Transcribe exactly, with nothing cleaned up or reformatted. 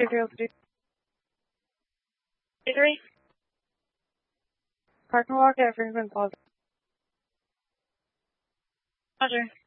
zero three three. Parking lot at Franklin Plaza. Roger.